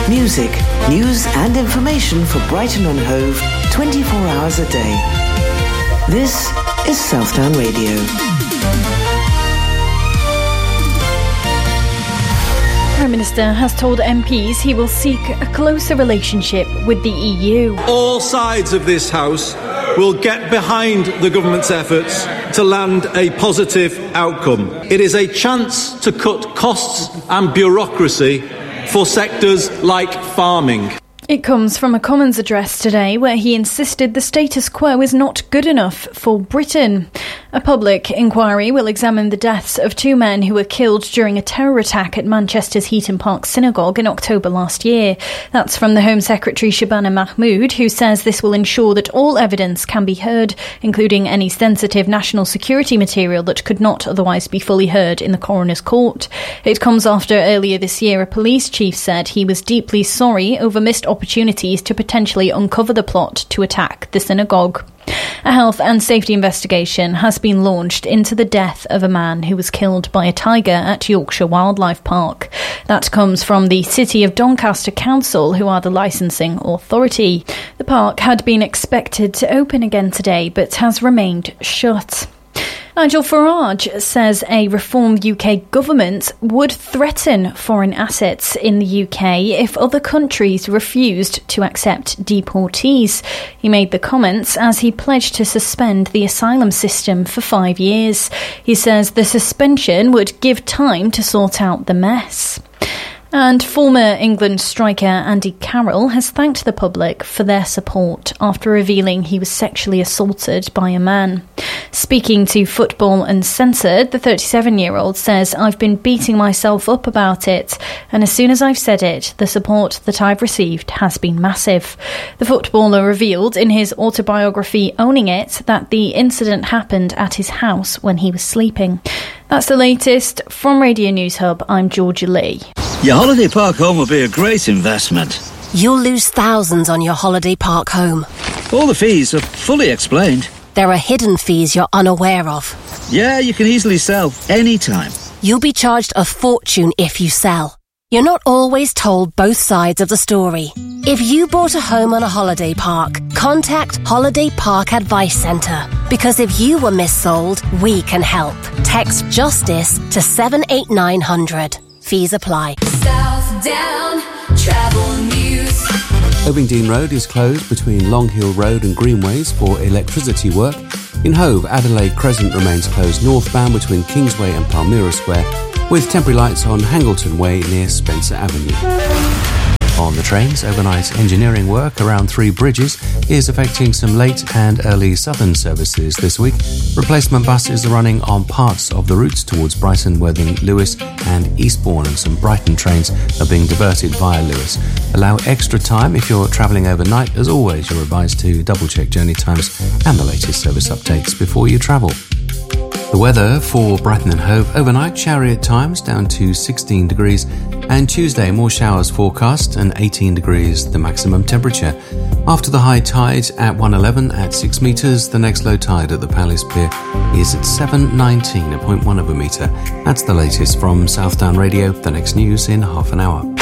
Music, news and information for Brighton and Hove 24 hours a day. This is Southdown Radio. Prime Minister has told MPs he will seek a closer relationship with the EU. All sides of this House will get behind the government's efforts to land a positive outcome. It is a chance to cut costs and bureaucracy for sectors like farming. It comes from a Commons address today where he insisted the status quo is not good enough for Britain. A public inquiry will examine the deaths of two men who were killed during a terror attack at Manchester's Heaton Park Synagogue in October last year. That's from the Home Secretary Shabana Mahmood, who says this will ensure that all evidence can be heard, including any sensitive national security material that could not otherwise be fully heard in the coroner's court. It comes after earlier this year a police chief said he was deeply sorry over missed opportunities to potentially uncover the plot to attack the synagogue. A health and safety investigation has been launched into the death of a man who was killed by a tiger at Yorkshire Wildlife Park. That comes from the City of Doncaster Council, who are the licensing authority. The park had been expected to open again today, but has remained shut. Nigel Farage says a reformed UK government would threaten foreign assets in the UK if other countries refused to accept deportees. He made the comments as he pledged to suspend the asylum system for 5 years. He says the suspension would give time to sort out the mess. And former England striker Andy Carroll has thanked the public for their support after revealing he was sexually assaulted by a man. Speaking to Football Uncensored, the 37-year-old says, "I've been beating myself up about it, and as soon as I've said it, the support that I've received has been massive." The footballer revealed in his autobiography Owning It that the incident happened at his house when he was sleeping. That's the latest from Radio News Hub. I'm Georgia Lee. Your holiday park home will be a great investment. You'll lose thousands on your holiday park home. All the fees are fully explained. There are hidden fees you're unaware of. Yeah, you can easily sell anytime. You'll be charged a fortune if you sell. You're not always told both sides of the story. If you bought a home on a holiday park, contact Holiday Park Advice Centre. Because if you were missold, we can help. Text JUSTICE to 78900. Fees apply. Southdown Travel News. Ovingdean Road is closed between Long Hill Road and Greenways for electricity work. In Hove, Adelaide Crescent remains closed northbound between Kingsway and Palmyra Square, with temporary lights on Hangleton Way near Spencer Avenue. On the trains, overnight engineering work around 3 bridges is affecting some late and early southern services this week. Replacement buses are running on parts of the routes towards Brighton, Worthing, Lewes and Eastbourne, and some Brighton trains are being diverted via Lewes. Allow extra time if you're travelling overnight. As always, you're advised to double-check journey times and the latest service updates before you travel. The weather for Brighton and Hove: overnight, showery at times, down to 16 degrees. And Tuesday, more showers forecast and 18 degrees the maximum temperature. After the high tide at 1:11 at 6 metres, the next low tide at the Palace Pier is at 7:19 at 0.1 of a metre. That's the latest from Southdown Radio. The next news in half an hour.